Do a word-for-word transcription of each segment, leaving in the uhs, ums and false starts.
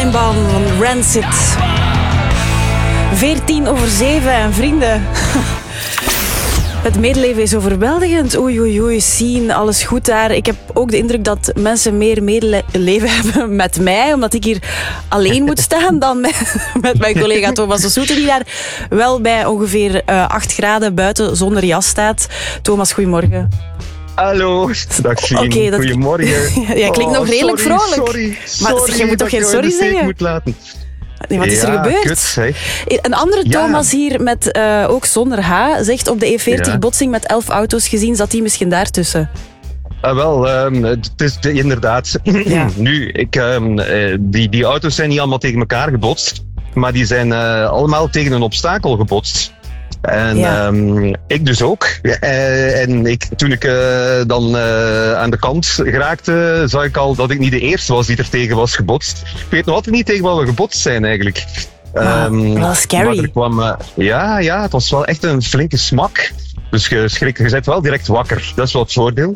Feinbaum van Rancid. veertien over zeven en vrienden. Het medeleven is overweldigend. Oei, oei, oei, zien, alles goed daar. Ik heb ook de indruk dat mensen meer medeleven hebben met mij, omdat ik hier alleen moet staan dan met, met mijn collega Thomas de Soete, die daar wel bij ongeveer uh, acht graden buiten zonder jas staat. Thomas, goedemorgen. Hallo, dag Sien. Okay, dat... Goedemorgen. Ja, klinkt nog redelijk sorry, vrolijk. Sorry, maar sorry, je moet toch geen sorry zeggen? Moet laten. Nee, wat is ja, er gebeurd? Kut, zeg. Een andere Thomas ja. hier, met uh, ook zonder H, zegt op de E veertig ja. botsing met elf auto's gezien. Zat hij misschien daartussen? Ah, wel, um, het is de, inderdaad. Ja. Nu, ik, um, die, die auto's zijn niet allemaal tegen elkaar gebotst, maar die zijn uh, allemaal tegen een obstakel gebotst. En ja. um, ik dus ook. Uh, en ik, toen ik uh, dan uh, aan de kant geraakte, zag ik al dat ik niet de eerste was die er tegen was gebotst. Ik weet nog altijd niet tegen wat we gebotst zijn eigenlijk. Um, wow, wel scary. Er kwam, uh, ja, ja, het was wel echt een flinke smak. Dus je schrik, je bent wel direct wakker. Dat is wel het voordeel.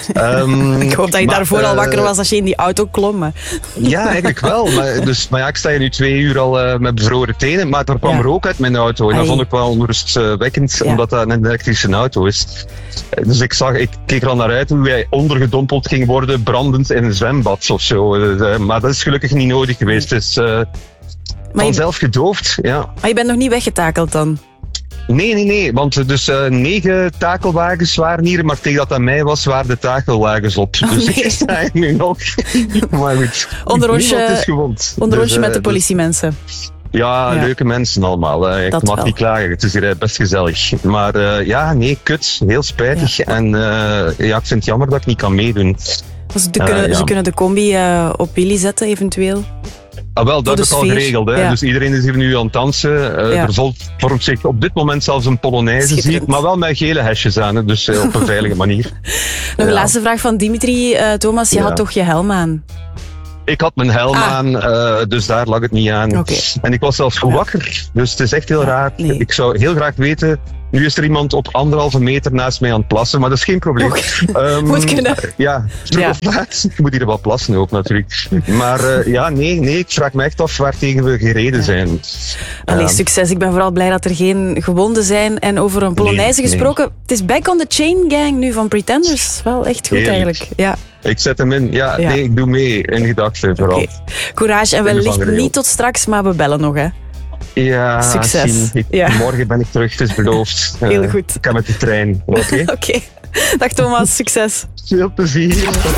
Um, ik hoop dat je maar, daarvoor uh, al wakker was als je in die auto klom. Maar. Ja, eigenlijk wel. Maar, dus, maar ja, ik sta hier nu twee uur al uh, met bevroren tenen. Maar er kwam ja. rook uit mijn auto. En dat vond ik wel onrustwekkend, ja. omdat dat een elektrische auto is. Dus ik, zag, ik keek er al naar uit hoe hij ondergedompeld ging worden, brandend in een zwembad of zo. Uh, maar dat is gelukkig niet nodig geweest. Het is uh, vanzelf je... gedoofd. Ja. Maar je bent nog niet weggetakeld dan? Nee, nee, nee, want dus uh, negen takelwagens waren hier, maar tegen dat aan mij was, waren de takelwagens op. Oh, dus nee. ik sta hier nu nog. Maar goed, onder onsje, niemand is gewond. Onder dus, onsje met uh, de politiemensen. Ja, ja, leuke mensen allemaal. Uh, ik dat mag wel. niet klagen, het is hier best gezellig. Maar uh, ja, nee, kut, heel spijtig. Ja. En uh, ja, ik vind het jammer dat ik niet kan meedoen. Ze kunnen, uh, ja. ze kunnen de combi uh, op Willy zetten, eventueel. Ah, wel, dat is al geregeld. Hè? Ja. Dus iedereen is hier nu aan het dansen. Uh, ja. Er vormt zich op dit moment zelfs een polonaise, zie ik, maar wel met gele hesjes aan. Hè? Dus uh, op een veilige manier. Nog een ja. laatste vraag van Dimitri. Uh, Thomas, je ja. had toch je helm aan? Ik had mijn helm ah. aan, uh, dus daar lag het niet aan. Okay. En ik was zelfs goed ja. wakker. Dus het is echt heel ja, raar. Nee. Ik zou heel graag weten... Nu is er iemand op anderhalve meter naast mij aan het plassen, maar dat is geen probleem. Um, moet kunnen. Ja, ja. Of laat. Ik moet hier wel plassen ook natuurlijk. Maar uh, ja, nee, nee, ik vraag me echt af waar tegen we gereden ja. zijn. Allee, uh, succes. Ik ben vooral blij dat er geen gewonden zijn. En over een Polonaise nee, gesproken, nee. het is back on the chain gang nu van Pretenders. Wel echt goed Heerlijk. eigenlijk. Ja. Ik zet hem in. Ja, ja. nee, ik doe mee in gedachten vooral. Okay. Courage en wellicht niet tot straks, maar we bellen nog, hè. Ja, succes. Ik, ja. Morgen ben ik terug, het is beloofd. Heel goed. Uh, ik ga met de trein. Oké. Okay. Okay. Dag Thomas, succes. Veel plezier.